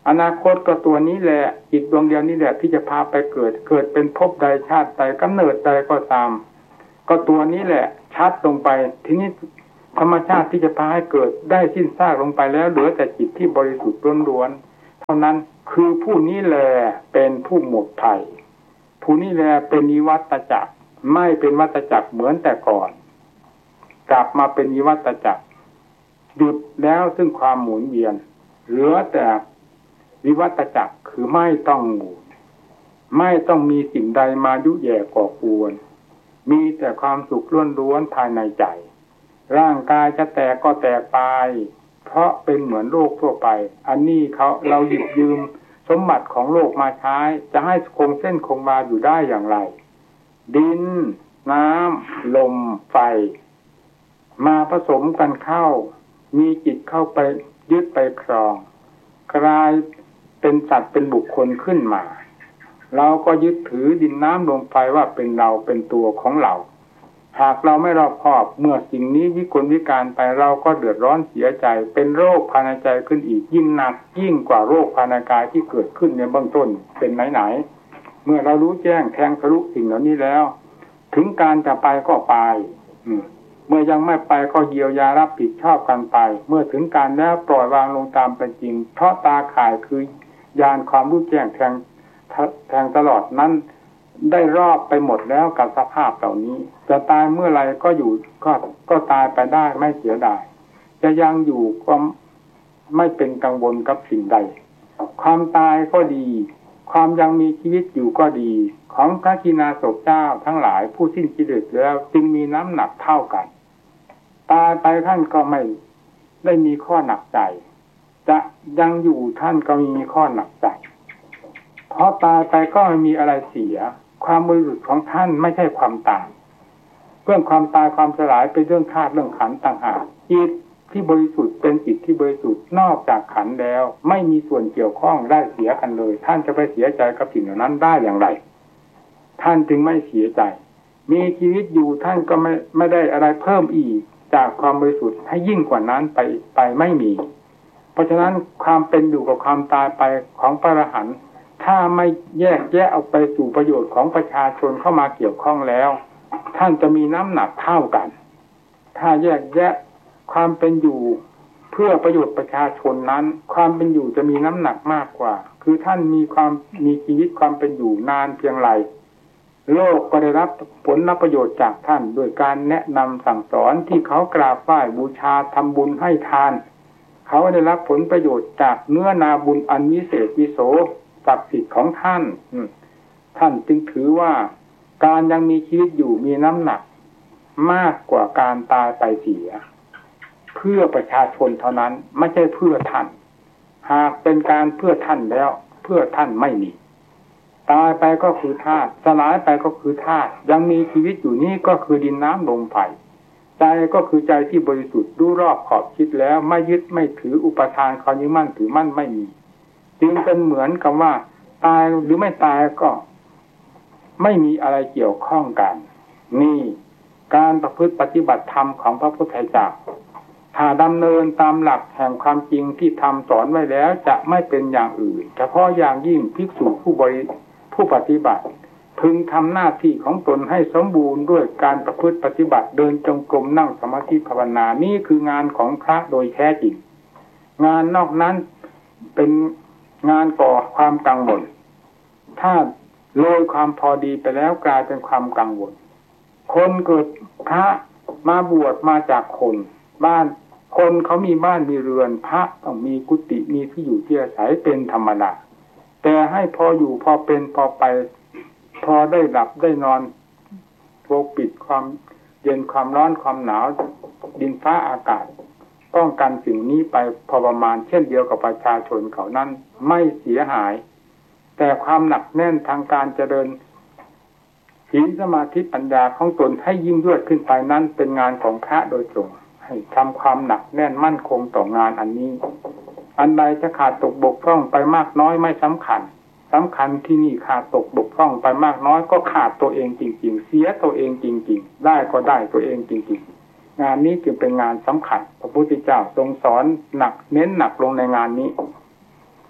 [SPEAKER 1] อนาคตก็ตัวนี้แหละจิตดวงเดียวนี้แหละที่จะพาไปเกิดเป็นภพใดชาติใดกำเนิดใดก็ตามก็ตัวนี้แหละชัดลงไปทีนี้ธรรมชาติที่จะพาให้เกิดได้สิ้นซากลงไปแล้วเหลือแต่จิตที่บริสุทธิ์ล้วนๆเท่านั้นคือผู้นี้แหละเป็นผู้หมดภัยผู้นี้แหละเป็นนิวัตจักรไม่เป็นวัฏจักรเหมือนแต่ก่อนกลับมาเป็นนิวัตจักรหยุดแล้วซึ่งความหมุนเวียนเหลือแต่วิวัตจักรคือไม่ต้องหมุนไม่ต้องมีสิ่งใดมายุแย่ก่อกวนมีแต่ความสุขล้วนๆภายในใจร่างกายจะแตกก็แตกไปเพราะเป็นเหมือนโลกทั่วไปอันนี้เราหยิบยืมสมบัติของโลกมาใช้จะให้คงเส้นคงวาอยู่ได้อย่างไรดินน้ำลมไฟมาผสมกันเข้ามีจิตเข้าไปยึดไปครองกลายเป็นสัตว์เป็นบุคคลขึ้นมาเราก็ยึดถือดินน้ำลมไฟว่าเป็นเราเป็นตัวของเราหากเราไม่รอบคอบเมื่อสิ่งนี้วิกลวิการไปเราก็เดือดร้อนเสียใจเป็นโรคภายในใจขึ้นอีกยิ่งหนักยิ่งกว่าโรคภายในกายที่เกิดขึ้นในเบื้องต้นเป็นไหนเมื่อเรารู้แจ้งแทงทะลุสิ่งเหล่านี้แล้วถึงการจะไปก็ไปเมื่อยังไม่ไปก็เยียวยารับผิดชอบกันไปเมื่อถึงการแล้วปล่อยวางลงตามเป็นจริงเพราะตาข่ายคือญาณความรู้แจ้งแทงตลอดนั้นได้รอบไปหมดแล้วกับสภาพเหล่านี้จะตายเมื่อไรก็อยู่ก็ตายไปได้ไม่เสียดายจะยังอยู่ก็ไม่เป็นกังวลกับสิ่งใดความตายก็ดีความยังมีชีวิตอยู่ก็ดีของพระกิณาสพเจ้าทั้งหลายผู้สิ้นกิเลสแล้วจึงมีน้ำหนักเท่ากันตายไปท่านก็ไม่ได้มีข้อหนักใจจะยังอยู่ท่านก็มีข้อหนักใจเพราะตายไปก็ไม่มีอะไรเสียความบริสุทธิ์ของท่านไม่ใช่ความตายเรื่องความตายความสลายเป็นเรื่องธาตุเรื่องขันธ์ต่างหากจิตที่บริสุทธิ์เป็นจิตที่บริสุทธิ์นอกจากขันธ์แล้วไม่มีส่วนเกี่ยวข้องได้เสียกันเลยท่านจะไปเสียใจกับสิ่งเหล่านั้นได้อย่างไรท่านจึงไม่เสียใจมีชีวิตอยู่ท่านก็ไม่ได้อะไรเพิ่มอีกจากความบริสุทธิ์ให้ยิ่งกว่านั้นไปไม่มีเพราะฉะนั้นความเป็นอยู่กับความตายไปของพระอรหันต์ถ้าไม่แยกแยะออกไปสู่ประโยชน์ของประชาชนเข้ามาเกี่ยวข้องแล้วท่านจะมีน้ำหนักเท่ากันถ้าแยกแยะความเป็นอยู่เพื่อประโยชน์ประชาชนนั้นความเป็นอยู่จะมีน้ำหนักมากกว่าคือท่านมีชีวิตความเป็นอยู่นานเพียงไรโลกก็ได้รับผลประโยชน์จากท่านโดยการแนะนำสั่งสอนที่เขากราบไหว้บูชาทำบุญให้ทานเขาได้รับผลประโยชน์จากเนื้อนาบุญอันวิเศษวิโสศักดิ์สิทธิ์ของท่านท่านจึงถือว่าการยังมีชีวิตอยู่มีน้ำหนักมากกว่าการตายไปเสียเพื่อประชาชนเท่านั้นไม่ใช่เพื่อท่านหากเป็นการเพื่อท่านแล้วเพื่อท่านไม่มีตายไปก็คือธาตุสลายไปก็คือธาตุยังมีชีวิตอยู่นี้ก็คือดินน้ำลมไฟใจก็คือใจที่บริสุทธิ์รู้รอบขอบคิดแล้วไม่ยึดไม่ถืออุปทานความยึดมั่นถือมั่นไม่มีจึงเป็นเหมือนกับว่าตายหรือไม่ตายก็ไม่มีอะไรเกี่ยวข้องกันนี่การประพฤติปฏิบัติธรรมของพระพุทธเจ้าถ้าดำเนินตามหลักแห่งความจริงที่ทำสอนไว้แล้วจะไม่เป็นอย่างอื่นเฉพาะอย่างยิ่งภิกษุผู้ปฏิบัติพึงทำหน้าที่ของตนให้สมบูรณ์ด้วยการประพฤติปฏิบัติเดินจงกรมนั่งสมาธิภาวนานี่คืองานของพระโดยแท้จริงงานนอกนั้นเป็นงานก่อความกังวลถ้าโรยความพอดีไปแล้วกลายเป็นความกังวลคนเกิดพระมาบวชมาจากคนบ้านคนเขามีบ้านมีเรือนพระต้องมีกุฏิมีที่อยู่ที่อาศัยเป็นธรรมดาแต่ให้พออยู่พอเป็นพอไปพอได้หลับได้นอนปกปิดความเย็นความร้อนความหนาวดินฟ้าอากาศป้องกันสิ่งนี้ไปพอประมาณเช่นเดียวกับประชาชนเขานั้นไม่เสียหายแต่ความหนักแน่นทางการเจริญศีลสมาธิปัญญาของตนให้ยิ่งยวดขึ้นไปนั้นเป็นงานของพระโดยตรงให้ทำความหนักแน่นมั่นคงต่องานอันนี้อันใดจะขาดตกบกพร่องไปมากน้อยไม่สำคัญที่นี่ขาดตกบกพร่องไปมากน้อยก็ขาดตัวเองจริงๆเสียตัวเองจริงๆได้ก็ได้ตัวเองจริงๆงานนี้จึงเป็นงานสำคัญพระพุทธเจ้าทรงสอนหนักเน้นหนักลงในงานนี้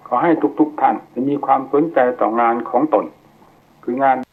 [SPEAKER 1] ขอให้ทุกท่านมีความสนใจต่องานของตนคืองาน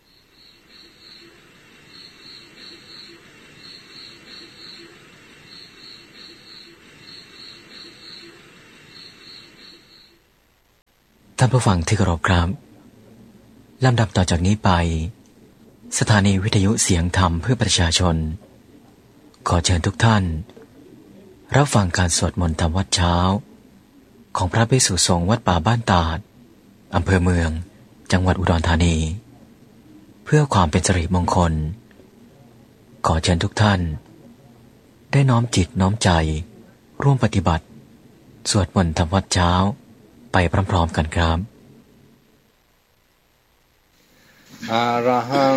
[SPEAKER 2] ท่านผู้ฟังที่เคารพครับลำดับต่อจากนี้ไปสถานีวิทยุเสียงธรรมเพื่อประชาชนขอเชิญทุกท่านรับฟังการสวดมนต์ธรรมวัดเช้าของพระภิกษุสงฆ์วัดป่าบ้านตาดอำเภอเมืองจังหวัดอุดรธานีเพื่อความเป็นสิริมงคลขอเชิญทุกท่านได้น้อมจิตน้อมใจร่วมปฏิบัติสวดมนต์ธรรมวัดเช้าไปพร้อมๆกันครับ
[SPEAKER 3] อะระหัง